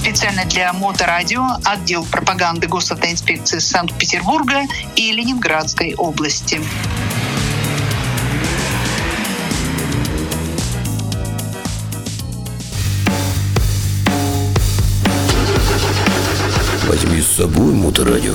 Специально для Моторадио отдел пропаганды Госавтоинспекции Санкт-Петербурга и Ленинградской области. Возьми с собой Моторадио.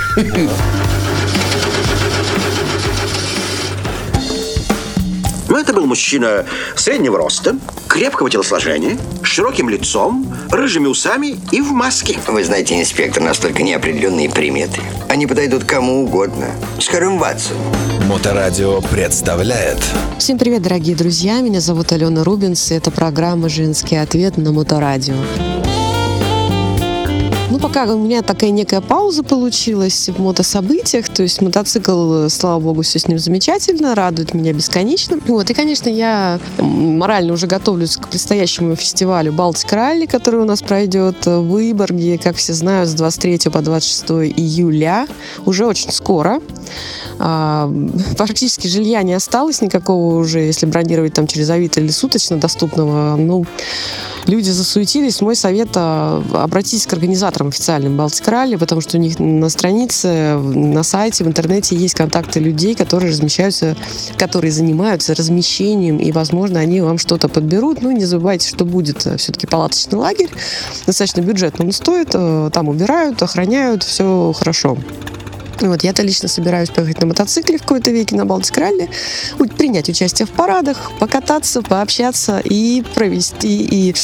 Это был мужчина среднего роста, крепкого телосложения, с широким лицом, рыжими усами и в маске. Вы знаете, инспектор, настолько неопределенные приметы. Они подойдут кому угодно. Скажем, Ватсон. Моторадио представляет. Всем привет, дорогие друзья. Меня зовут Алена Рубинс, и это программа «Женский ответ» на Моторадио. Пока у меня такая некая пауза получилась в мотособытиях, то есть мотоцикл, слава богу, все с ним замечательно, радует меня бесконечно. И, конечно, я морально уже готовлюсь к предстоящему фестивалю «Балтика Ралли», который у нас пройдет в Выборге, как все знают, с 23 по 26 июля, уже очень скоро. Практически жилья не осталось никакого уже, если бронировать там через Авито или суточно доступного. Люди засуетились. Мой совет — обратитесь к организаторам официальным «Балтика Ралли», потому что у них на странице, на сайте, в интернете есть контакты людей, которые занимаются размещением, и, возможно, они вам что-то подберут. Не забывайте, что будет все-таки палаточный лагерь. Достаточно бюджетно он стоит. Там убирают, охраняют, все хорошо. Я-то лично собираюсь поехать на мотоцикле в какой-то веке на Балтика Ралли, принять участие в парадах, покататься, пообщаться и провести,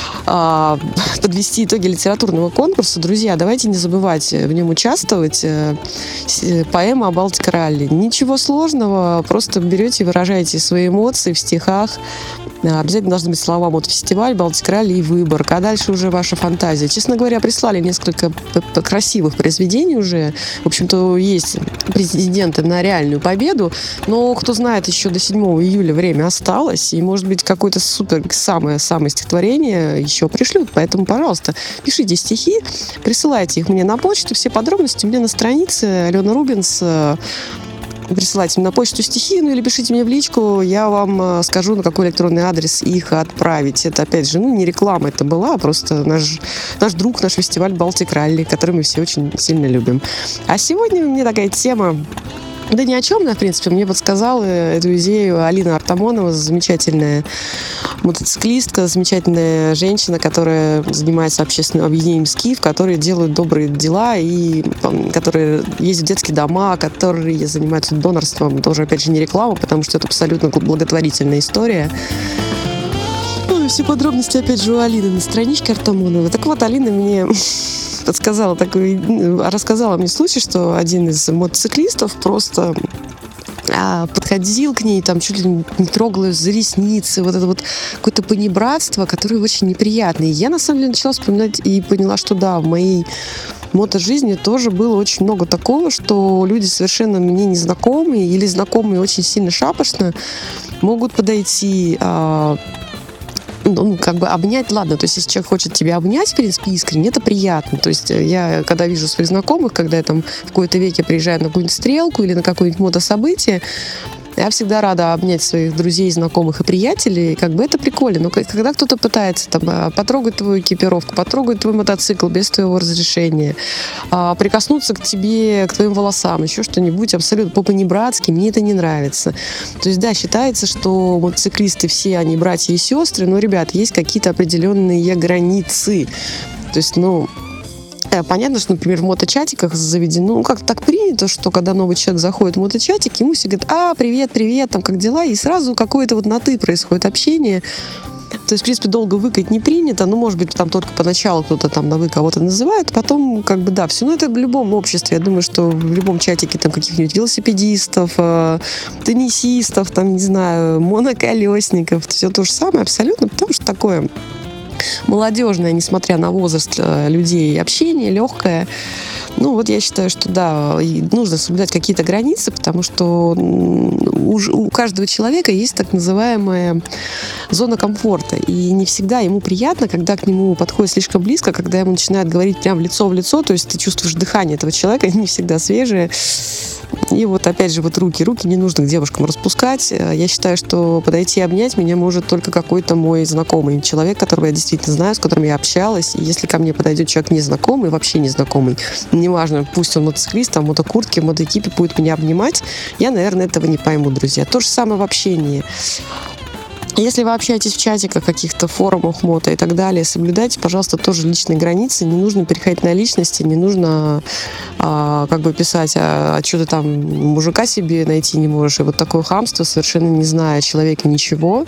подвести итоги литературного конкурса. Друзья, давайте не забывать в нем участвовать. Поэма о Балтика Ралли. Ничего сложного, просто берете и выражаете свои эмоции в стихах. Обязательно должны быть слова «Мотофестиваль», «Балтика Ралли» и «Выборг», а дальше уже ваша фантазия. Честно говоря, прислали несколько красивых произведений уже. В общем-то, есть претенденты на реальную победу, но, кто знает, еще до 7 июля время осталось, и, может быть, какое-то самое стихотворение еще пришлют. Поэтому, пожалуйста, пишите стихи, присылайте их мне на почту. Все подробности у меня на странице Алена Рубинс. Присылайте мне на почту стихи, или пишите мне в личку, я вам скажу, на какой электронный адрес их отправить. Это, опять же, не реклама это была, а просто наш друг, наш фестиваль «Балтика Ралли», который мы все очень сильно любим. А сегодня у меня такая тема, да ни о чем, в принципе, мне подсказала эту идею Алина Артамонова, замечательная мотоциклистка, замечательная женщина, которая занимается общественным объединением «Скиф», которые делают добрые дела и которые ездят в детские дома, которые занимаются донорством. Тоже, опять же, не реклама, потому что это абсолютно благотворительная история. Все подробности, опять же, у Алины на страничке Артамоновой. Так вот, Алина мне рассказала мне случай, что один из мотоциклистов просто подходил к ней, там чуть ли не трогал ее за ресницы, это какое-то понебратство, которое очень неприятное. И я, на самом деле, начала вспоминать и поняла, что да, в моей мотожизни тоже было очень много такого, что люди совершенно мне незнакомые или знакомые очень сильно шапошно могут подойти, обнять, ладно, то есть если человек хочет тебя обнять, в принципе, искренне, это приятно. То есть я, когда вижу своих знакомых, когда я там в какой-то веке приезжаю на какую-нибудь стрелку или на какое-нибудь мотособытие, я всегда рада обнять своих друзей, знакомых и приятелей, это прикольно. Но когда кто-то пытается потрогать твою экипировку, потрогать твой мотоцикл без твоего разрешения, прикоснуться к тебе, к твоим волосам, еще что-нибудь абсолютно по-понебратски, мне это не нравится. То есть, да, считается, что мотоциклисты все, они братья и сестры, но, ребят, есть какие-то определенные границы. То есть, понятно, что, например, в моточатиках заведено, как так принято, что когда новый человек заходит в моточатик, ему все говорят: привет, там, как дела? И сразу какое-то на «ты» происходит общение. То есть, в принципе, долго выкать не принято, может быть, там только поначалу кто-то там на «вы» кого-то называет, потом, все. Это в любом обществе. Я думаю, что в любом чатике там каких-нибудь велосипедистов, теннисистов, не знаю, моноколесников, все то же самое абсолютно, потому что такое молодежное, несмотря на возраст людей, общение легкое. Я считаю, что да, нужно соблюдать какие-то границы, потому что у каждого человека есть так называемая зона комфорта. И не всегда ему приятно, когда к нему подходит слишком близко, когда ему начинают говорить прям в лицо, то есть ты чувствуешь дыхание этого человека, не всегда свежее. И вот опять же вот руки не нужно к девушкам распускать. Я считаю, что подойти и обнять меня может только какой-то мой знакомый человек, которого я действительно знаю, с которым я общалась. И если ко мне подойдет человек незнакомый, вообще незнакомый, неважно, пусть он мотоциклист, там, в мотокуртке, в мотоэкипе, будет меня обнимать, я, наверное, этого не пойму, друзья. То же самое в общении. Если вы общаетесь в чатиках, каких-то форумах мото и так далее, соблюдайте, пожалуйста, тоже личные границы. Не нужно переходить на личности, не нужно писать, а что ты там мужика себе найти не можешь. И вот такое хамство, совершенно не зная о человеке ничего.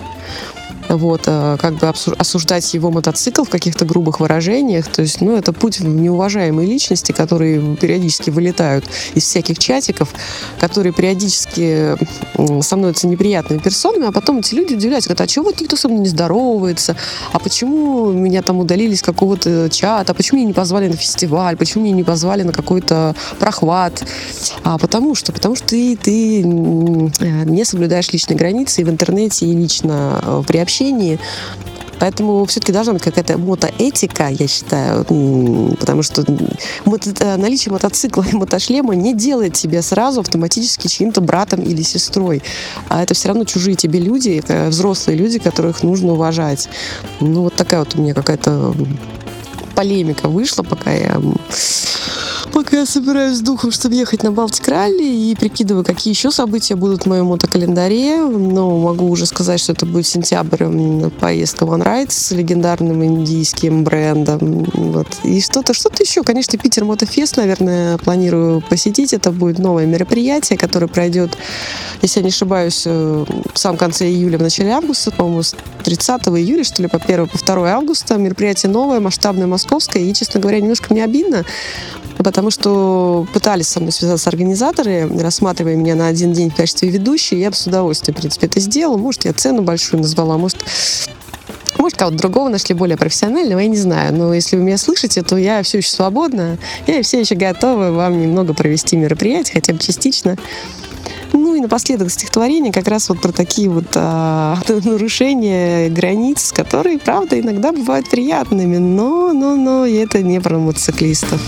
Осуждать его мотоцикл в каких-то грубых выражениях. То есть, это путь в неуважаемые личности, которые периодически вылетают из всяких чатиков, которые периодически становятся неприятными персонами, а потом эти люди удивляются, говорят, а чего вот никто со мной не здоровается, а почему меня там удалили с какого-то чата, а почему меня не позвали на фестиваль, почему меня не позвали на какой-то прохват. Потому что ты не соблюдаешь личные границы и в интернете, и лично при общении. Поэтому все-таки должна быть какая-то мотоэтика, я считаю, потому что наличие мотоцикла и мотошлема не делает тебя сразу автоматически чьим-то братом или сестрой. А это все равно чужие тебе люди, взрослые люди, которых нужно уважать. Вот такая вот у меня какая-то полемика вышла, пока я собираюсь с духом, чтобы ехать на Балтик Ралли, и прикидываю, какие еще события будут в моем мотокалендаре. Но могу уже сказать, что это будет сентябрь, поездка One Ride с легендарным индийским брендом. И что-то еще. Конечно, Питер Мотофест, наверное, планирую посетить. Это будет новое мероприятие, которое пройдет, если я не ошибаюсь, в самом конце июля, в начале августа, по-моему, с 30 июля, что ли, по 1 по 2 августа. Мероприятие новое, масштабное, московское. И, честно говоря, немножко мне обидно, потому что пытались со мной связаться организаторы, рассматривая меня на один день в качестве ведущей. Я бы с удовольствием, в принципе, это сделала. Может, я цену большую назвала, может, кого-то другого нашли более профессионального, я не знаю. Но если вы меня слышите, то я все еще свободна. Я все еще готова вам немного провести мероприятие, хотя бы частично. И напоследок стихотворение как раз про такие нарушения границ, которые, правда, иногда бывают приятными, но это не про мотоциклистов.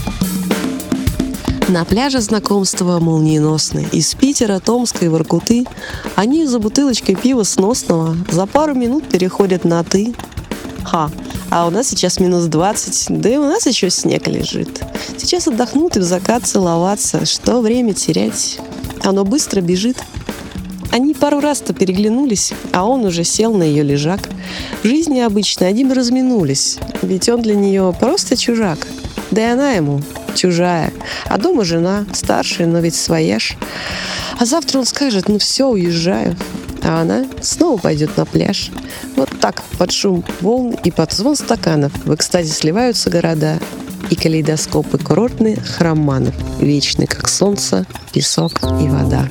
На пляже знакомства молниеносные. Из Питера, Томска и Воркуты они за бутылочкой пива сносного за пару минут переходят на «ты». А у нас сейчас минус 20, да и у нас еще снег лежит. Сейчас отдохнут и в закат целоваться. Что время терять? Оно быстро бежит. Они пару раз-то переглянулись, а он уже сел на ее лежак. В жизни обычно они бы разминулись, ведь он для нее просто чужак. Да и она ему чужая. А дома жена, старшая, но ведь своя ж. А завтра он скажет, все, уезжаю. А она снова пойдет на пляж. Вот так, под шум волн и под звон стаканов в экстазе сливаются города и калейдоскопы курортных романов, вечны, как солнце, песок и вода.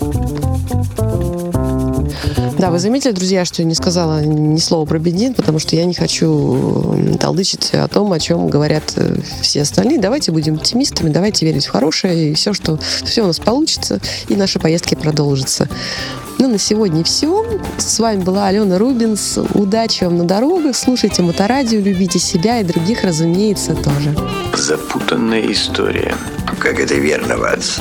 Да, вы заметили, друзья, что я не сказала ни слова про бензин, потому что я не хочу толдычить о том, о чем говорят все остальные. Давайте будем оптимистами, давайте верить в хорошее, и все у нас получится, и наши поездки продолжатся. На сегодня все. С вами была Алена Рубинс. Удачи вам на дорогах. Слушайте Моторадио, любите себя и других, разумеется, тоже. Запутанная история. Как это верно, Ватс.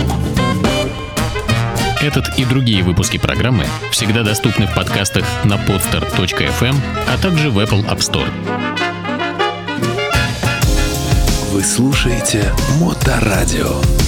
Этот и другие выпуски программы всегда доступны в подкастах на podster.fm, а также в Apple App Store. Вы слушаете Моторадио.